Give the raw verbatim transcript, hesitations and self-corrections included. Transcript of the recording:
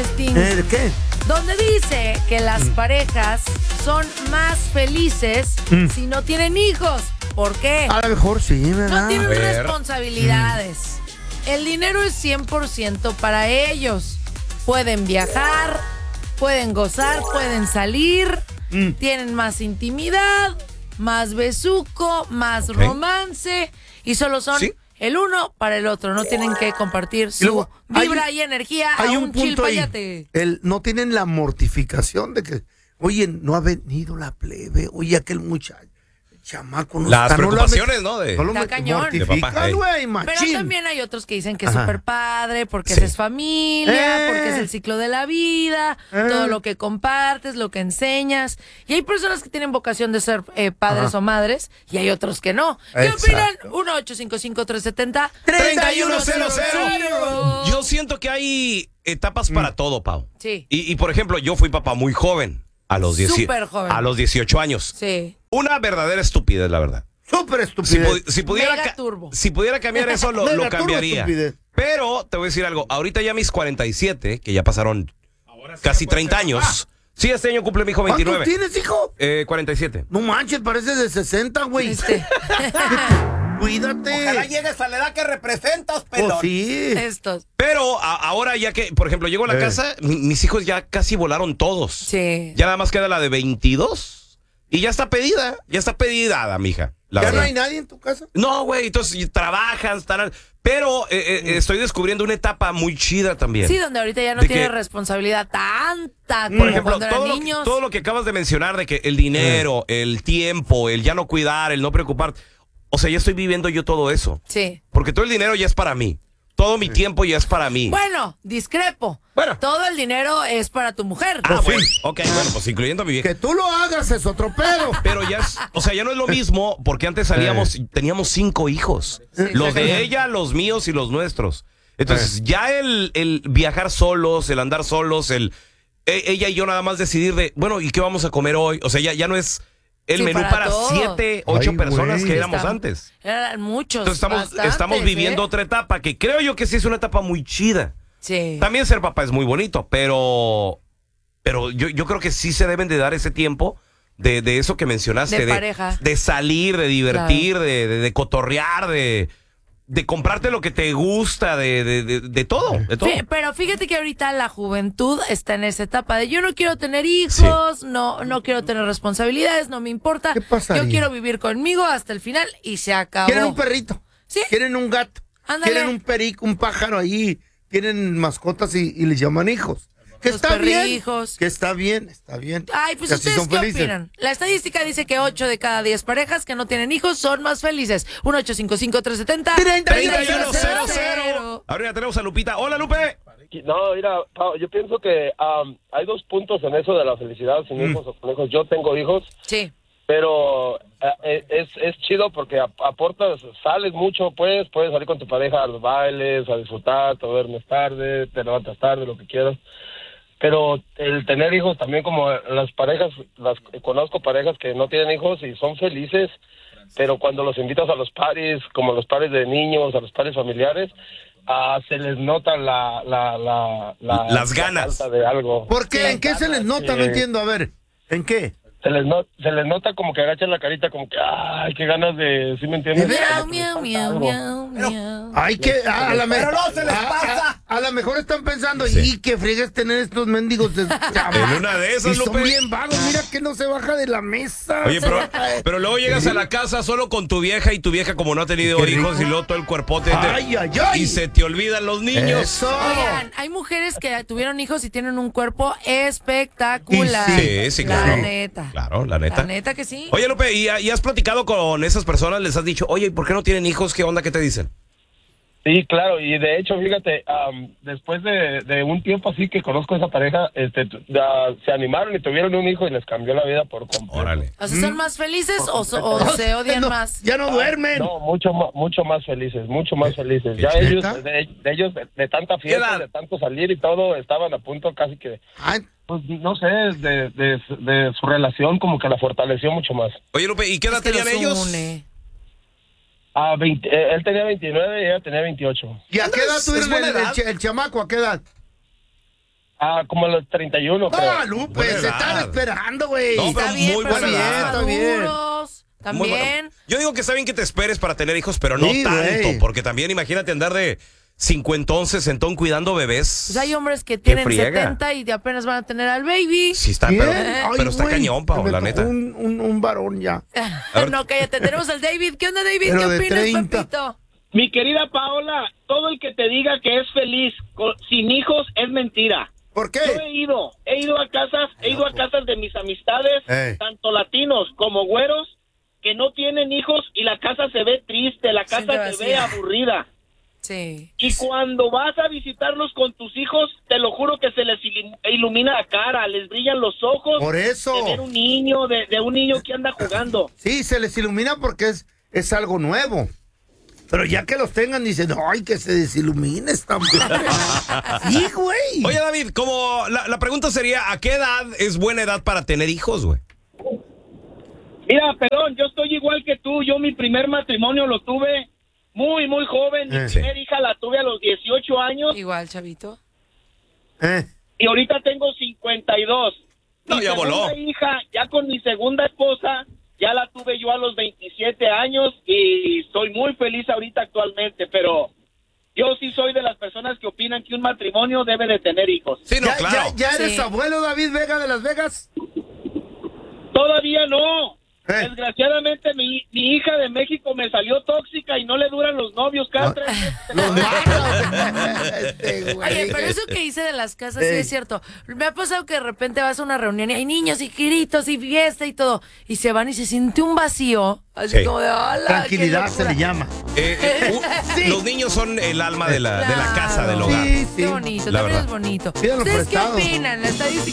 Sting. ¿Eh, ¿Qué? Donde dice que las mm. parejas son más felices mm. si no tienen hijos. ¿Por qué? A lo mejor sí, ¿verdad? No tienen responsabilidades. Mm. El dinero es cien por ciento para ellos. Pueden viajar, pueden gozar, pueden salir, mm. tienen más intimidad, más besuco, más okay. romance y solo son ¿Sí? el uno para el otro. No tienen que compartir su luego, vibra hay, y energía hay a un, un punto chilpayate. El, no tienen la mortificación de que, oye, no ha venido la plebe, oye, aquel muchacho. Chamaco, no Las está, preocupaciones, no, ¿no? De, no lo está cañón. Mortifican, güey, machín. Pero también hay otros que dicen que es súper padre, porque sí. es familia, eh. porque es el ciclo de la vida, eh. todo lo que compartes, lo que enseñas. Y hay personas que tienen vocación de ser eh, padres Ajá. o madres, y hay otros que no. ¿Qué Exacto. opinan? uno ocho cinco cinco, tres siete cero, tres uno cero cero. Yo siento que hay etapas mm. para todo, Pau. Sí. Y, y, por ejemplo, yo fui papá muy joven. A los, dieci- a los dieciocho años. Sí. Una verdadera estupidez, la verdad. Súper estupidez. Si, pu- si, pudiera ca- si pudiera cambiar eso, lo, lo cambiaría. Pero te voy a decir algo. Ahorita ya mis cuarenta y siete, que ya pasaron sí casi treinta años. Ah. Sí, este año cumple mi hijo veintinueve. ¿Cuántos tienes, hijo? Eh, cuarenta y siete. No manches, pareces de sesenta, güey. Este. Cuídate. Ojalá llegues a la edad que representas, pelón. Oh, sí. Estos. Pero a, ahora ya que, por ejemplo, llego a la eh. casa, mi, mis hijos ya casi volaron todos. Sí. Ya nada más queda la de veintidós y ya está pedida, ya está pedida, mija. ¿Ya verdad. no hay nadie en tu casa? No, güey, entonces trabajan, están... Pero eh, eh, estoy descubriendo una etapa muy chida también. Sí, donde ahorita ya no tiene responsabilidad tanta como por ejemplo, cuando todo eran lo, niños. Que, todo lo que acabas de mencionar de que el dinero, eh. el tiempo, el ya no cuidar, el no preocupar... O sea, ya estoy viviendo yo todo eso. Sí. Porque todo el dinero ya es para mí. Todo mi tiempo ya es para mí. Bueno, discrepo. Bueno. Todo el dinero es para tu mujer. Ah, pues bueno. Sí. Ok, bueno, pues incluyendo a mi vieja. Que tú lo hagas es otro pedo. Pero ya es, o sea, ya no es lo mismo porque antes salíamos, eh. teníamos cinco hijos. Sí, los de ella, los míos y los nuestros. Entonces, eh. ya el, el viajar solos, el andar solos, el ella y yo nada más decidir de, bueno, ¿y qué vamos a comer hoy? O sea, ya, ya no es... El sí, menú para, para siete, ocho Ay, personas wey. que éramos Estamos, antes. Eran muchos. Entonces estamos, estamos viviendo ¿eh? otra etapa que creo yo que sí es una etapa muy chida. Sí. También ser papá es muy bonito, pero, pero yo, yo creo que sí se deben de dar ese tiempo de, de eso que mencionaste. De, de pareja. De salir, de divertir, claro. de, de, de cotorrear, de... de comprarte lo que te gusta, de, de, de, de todo, de todo. Sí, pero fíjate que ahorita la juventud está en esa etapa de yo no quiero tener hijos, sí. no no quiero tener responsabilidades, no me importa. ¿Qué pasaría? Yo quiero vivir conmigo hasta el final y se acabó. Quieren un perrito, ¿sí? Quieren un gato, Ándale. Quieren un perico, un pájaro ahí, tienen mascotas y, y les llaman hijos. Que Los está perrijos. bien, que está bien, está bien. Ay, pues que ustedes qué felices. opinan. La estadística dice que ocho de cada diez parejas que no tienen hijos son más felices. uno ocho cinco cinco, tres siete cero, tres uno cero cero. Ahora ya tenemos a Lupita. Hola, Lupe. No, mira, yo pienso que um, hay dos puntos en eso de la felicidad sin mm. hijos o con hijos. Yo tengo hijos. Sí. Pero uh, es, es chido porque aportas, sales mucho, pues, puedes salir con tu pareja a los bailes, a disfrutar, te duermes tarde, te levantas tarde, lo que quieras. Pero el tener hijos también, como las parejas, las conozco parejas que no tienen hijos y son felices, pero cuando los invitas a los paris, como los paris de niños, a los paris familiares, uh, se les nota la, la, la, la las ganas la falta de algo. ¿Por qué? ¿En qué se les nota? No entiendo, a ver, ¿en qué? Se les, no, se les nota como que agachan la carita, como que, ay, qué ganas de, ¿sí me entiendes? Miau, miau, miau, miau, miau. Ay, que, a, a la Pero no se les pasa. A, a, a lo mejor están pensando, sí. y que friegues tener estos mendigos de en una de esas, y son Lupe. bien vagos, mira que no se baja de la mesa. Oye, pero, pero luego llegas a la casa solo con tu vieja y tu vieja como no ha tenido hijos y luego todo el cuerpote te, ay, ay, ay. y se te olvidan los niños. Eso. Oigan, hay mujeres que tuvieron hijos y tienen un cuerpo espectacular. Sí, sí, claro. La neta. Claro, la neta. La neta que sí. Oye, Lupe, ¿y, ¿y has platicado con esas personas? ¿Les has dicho, oye, ¿por qué no tienen hijos? ¿Qué onda? ¿Qué te dicen? Sí, claro, y de hecho, fíjate, um, después de, de un tiempo así que conozco a esa pareja, este, uh, se animaron y tuvieron un hijo y les cambió la vida por completo. Órale. O sea, ¿son más felices o, so, o se odian no, más? Ya no duermen. No, mucho, mucho más felices, mucho más felices. Ya ellos, de, de ellos, de, de tanta fiesta, de tanto salir y todo, estaban a punto casi que... Ay. Pues no sé, de, de, de su relación como que la fortaleció mucho más. Oye, Lupe, ¿y qué edad tenían ellos? Une. Ah, veinte, eh, él tenía veintinueve y ella tenía veintiocho. ¿Y a qué edad tuvieron el, el, el chamaco? ¿A qué edad? Ah, como a los treinta y uno, creo. Ah, Lupe, Buena se edad. están esperando, güey. No, pero Está bien, muy pero buena son edad. más Está bien. maduros, Muy también. bueno. Yo digo que está bien que te esperes para tener hijos, pero no Sí, tanto, güey. porque también imagínate andar de cincuentón, sesentón cuidando bebés. Pues hay hombres que tienen friega. setenta y apenas van a tener al baby. Sí está, Bien. pero, Ay, pero está güey, cañón, Pau, me la tocó neta. Un, un, un varón ya. ver. No, cállate, tenemos al David. ¿Qué onda, David? Pero ¿Qué de opinas, treinta. Pepito? Mi querida Paola, todo el que te diga que es feliz con- sin hijos es mentira. ¿Por Yo qué? he ido, he ido a casas, he ido a casas de mis amistades, Eh. tanto latinos como güeros, que no tienen hijos y la casa se ve triste, la Siente casa se ve vacía. aburrida. Sí. Y cuando vas a visitarlos con tus hijos, te lo juro que se les ilu- ilumina la cara, les brillan los ojos. Por eso. De ver un niño, de, de un niño que anda jugando. Sí, se les ilumina porque es, es algo nuevo. Pero ya que los tengan, dicen, ay, que se desilumine esta madre. Sí, güey. Oye, David, como la, la pregunta sería, ¿a qué edad es buena edad para tener hijos, güey? Mira, perdón, yo estoy igual que tú. Yo mi primer matrimonio lo tuve muy, muy joven. Mi Eh. primera hija la tuve a los dieciocho años Igual, chavito. Eh, y ahorita tengo cincuenta y dos. No, Mi ya segunda voló. hija, ya con mi segunda esposa, ya la tuve yo a los veintisiete años y estoy muy feliz ahorita actualmente, pero yo sí soy de las personas que opinan que un matrimonio debe de tener hijos. Sí, no, ¿Ya, claro. ya, ya eres Sí. abuelo, David Vega de Las Vegas? Todavía no. Eh. Desgraciadamente mi, mi hija de México me salió tóxica y no le duran los novios cada Ah. tres meses. Los mata. Este, güey. Oye, pero eso que hice de las casas sí Ey. es cierto. Me ha pasado que de repente vas a una reunión y hay niños y gritos y fiesta y todo. Y se van y se siente un vacío. Así Sí. como de hola. Tranquilidad se le llama. Eh, eh, u- Sí. Los niños son el alma de la, de la casa, del hogar. Sí, sí. Qué bonito, La también verdad. es bonito. Pídalo ¿Ustedes qué prestado. opinan? La estadística